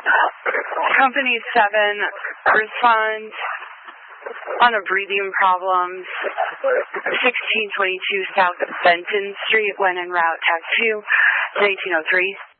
Company 7, respond on a breathing problems, 1622 South Benton Street when en route, taxi 2, 1903.